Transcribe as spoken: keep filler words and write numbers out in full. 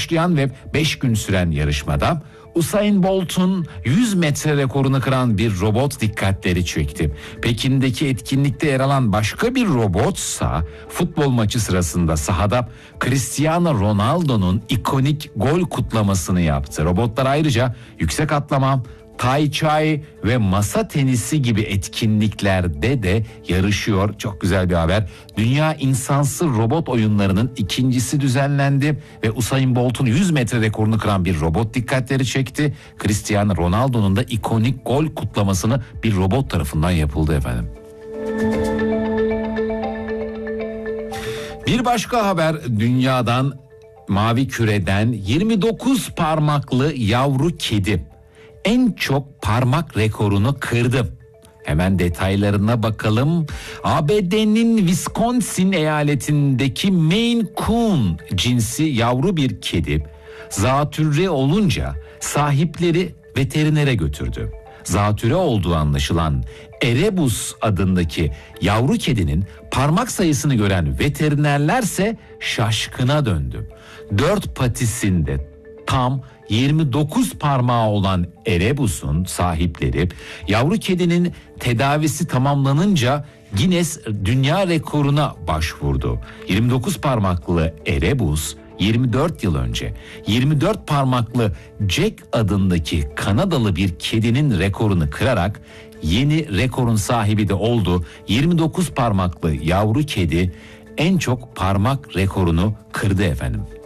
başlayan ve beş gün süren yarışmada Usain Bolt'un yüz metre rekorunu kıran bir robot dikkatleri çekti. Pekin'deki etkinlikte yer alan başka bir robotsa futbol maçı sırasında sahada Cristiano Ronaldo'nun ikonik gol kutlamasını yaptı. Robotlar ayrıca yüksek atlama, Tai Chi ve masa tenisi gibi etkinliklerde de yarışıyor. Çok güzel bir haber. Dünya insansı robot oyunlarının ikincisi düzenlendi ve Usain Bolt'un yüz metre rekorunu kıran bir robot dikkatleri çekti. Cristiano Ronaldo'nun da ikonik gol kutlamasını bir robot tarafından yapıldı efendim. Bir başka haber dünyadan, mavi küreden yirmi dokuz parmaklı yavru kedi en çok parmak rekorunu kırdı. Hemen detaylarına bakalım. A B D'nin Wisconsin eyaletindeki Maine Coon cinsi yavru bir kedi zatürre olunca sahipleri veterinere götürdü. Zatürre olduğu anlaşılan Erebus adındaki yavru kedinin parmak sayısını gören veterinerlerse şaşkına döndü. Dört patisinde tam yirmi dokuz parmağı olan Erebus'un sahipleri yavru kedinin tedavisi tamamlanınca Guinness Dünya Rekoru'na başvurdu. yirmi dokuz parmaklı Erebus yirmi dört yıl önce yirmi dört parmaklı Jack adındaki Kanadalı bir kedinin rekorunu kırarak yeni rekorun sahibi de oldu. yirmi dokuz parmaklı yavru kedi en çok parmak rekorunu kırdı efendim.